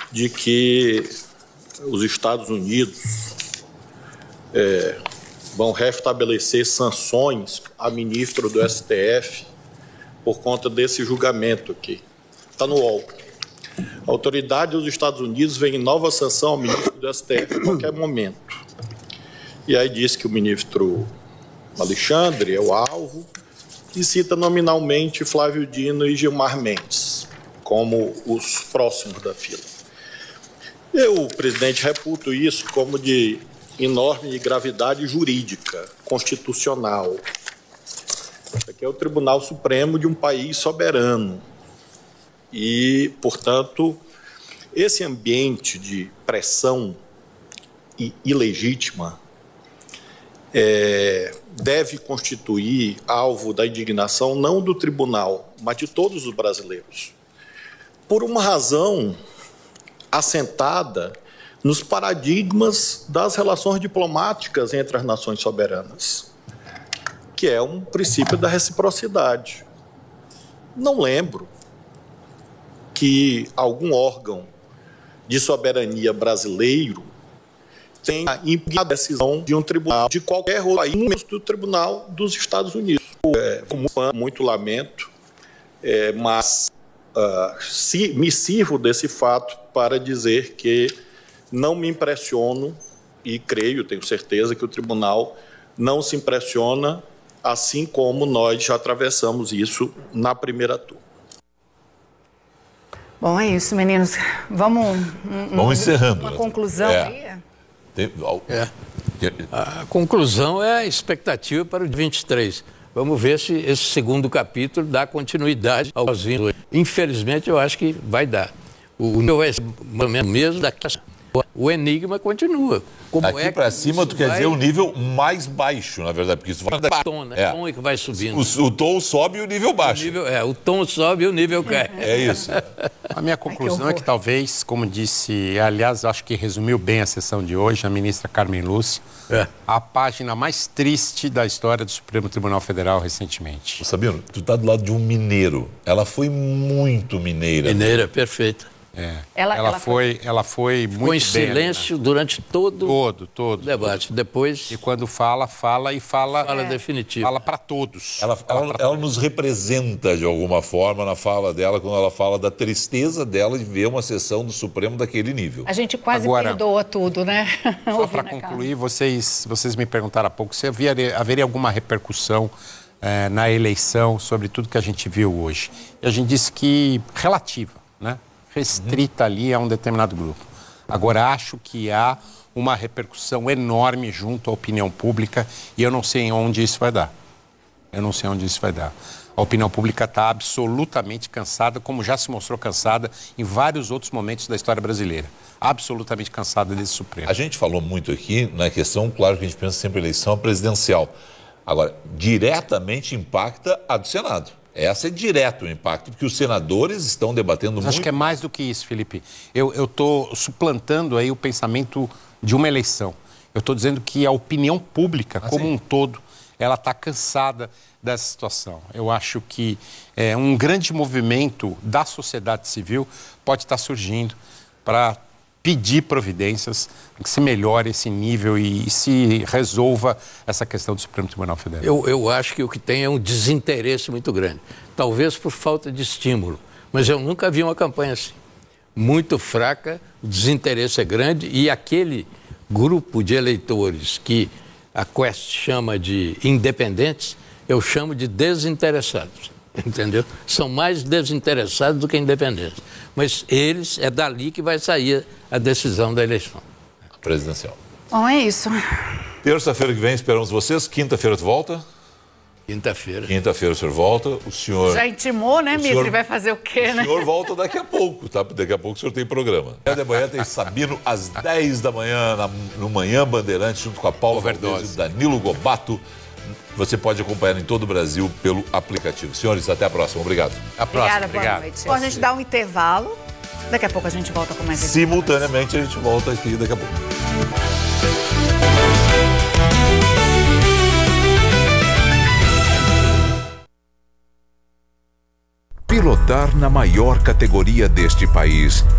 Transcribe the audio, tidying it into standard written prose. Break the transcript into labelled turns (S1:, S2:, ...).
S1: de que os Estados Unidos vão restabelecer sanções a ministro do STF por conta desse julgamento aqui. Está no UOL. A autoridade dos Estados Unidos vem em nova sanção ao ministro do STF a qualquer momento. E aí diz que o ministro Alexandre é o alvo e cita nominalmente Flávio Dino e Gilmar Mendes como os próximos da fila. Eu, presidente, reputo isso como de enorme gravidade jurídica, constitucional. Isso aqui é o Tribunal Supremo de um país soberano. E, portanto, esse ambiente de pressão ilegítima deve constituir alvo da indignação não do tribunal, mas de todos os brasileiros, por uma razão assentada nos paradigmas das relações diplomáticas entre as nações soberanas, que é um princípio da reciprocidade. Não lembro que algum órgão de soberania brasileiro tenha impugnado a decisão de um tribunal de qualquer outro país, menos do Tribunal dos Estados Unidos. Muito lamento, mas me sirvo desse fato para dizer que não me impressiono e creio, tenho certeza, que o tribunal não se impressiona, assim como nós já atravessamos isso na primeira turma.
S2: Bom, é isso, meninos. Vamos
S3: encerrando.
S2: Uma conclusão aí?
S4: A conclusão é a expectativa para o dia 23. Vamos ver se esse segundo capítulo dá continuidade aos vindos. Infelizmente, eu acho que vai dar. O nível vai ser mesmo daqui. O enigma continua.
S3: Daqui para cima, tu quer dizer o nível mais baixo, na verdade, porque isso vai dar
S4: tom, né? O tom é que vai subindo.
S3: O tom sobe e o nível baixa.
S4: O tom sobe e o nível cai.
S3: É isso.
S5: A minha conclusão é que talvez, como disse, aliás, acho que resumiu bem a sessão de hoje, a ministra Carmen Lúcia, a página mais triste da história do Supremo Tribunal Federal recentemente.
S3: Sabino, tu tá do lado de um mineiro. Ela foi muito mineira.
S4: Mineira, perfeita.
S5: Ela foi muito
S4: bem. Em silêncio, né? Durante todo o debate. Depois.
S5: E quando fala
S4: definitivo.
S5: Fala para todos.
S3: Ela nos representa de alguma forma na fala dela, quando ela fala da tristeza dela de ver uma sessão do Supremo daquele nível.
S2: A gente quase perdoa tudo, né?
S5: Só para concluir, vocês me perguntaram há pouco se haveria alguma repercussão na eleição sobre tudo que a gente viu hoje. E a gente disse que relativa, né? Restrita ali a um determinado grupo. Agora, acho que há uma repercussão enorme junto à opinião pública e eu não sei onde isso vai dar. A opinião pública está absolutamente cansada, como já se mostrou cansada em vários outros momentos da história brasileira. Absolutamente cansada desse Supremo.
S3: A gente falou muito aqui na questão, claro que a gente pensa sempre em eleição presidencial. Agora, diretamente impacta a do Senado. Essa é direto o impacto, porque os senadores estão debatendo muito.
S5: Acho que é mais do que isso, Felipe. Eu estou suplantando aí o pensamento de uma eleição. Eu estou dizendo que a opinião pública, como um todo, ela está cansada dessa situação. Eu acho que um grande movimento da sociedade civil pode estar surgindo para pedir providências que se melhore esse nível e se resolva essa questão do Supremo Tribunal Federal.
S4: Eu acho que o que tem é um desinteresse muito grande. Talvez por falta de estímulo, mas eu nunca vi uma campanha assim. Muito fraca, o desinteresse é grande e aquele grupo de eleitores que a Quest chama de independentes, eu chamo de desinteressados. Entendeu? São mais desinteressados do que independentes. Mas é dali que vai sair a decisão da eleição
S3: presidencial.
S2: Bom, é isso.
S3: Terça-feira que vem esperamos vocês. Quinta-feira tu volta? Quinta-feira o senhor volta. O senhor...
S2: Já intimou, né, Mitri? Vai fazer o quê, né?
S3: O senhor volta daqui a pouco, tá? Daqui a pouco o senhor tem programa. De manhã tem Sabino às 10 da manhã, no Manhã Bandeirantes, junto com a Paula Valdez e Danilo Gobato. Você pode acompanhar em todo o Brasil pelo aplicativo. Senhores, até a próxima. Obrigado.
S2: Obrigada, boa noite. Bom, a gente dá um intervalo. Daqui a pouco a gente volta com mais...
S3: Simultaneamente a gente volta aqui daqui a pouco.
S6: Pilotar na maior categoria deste país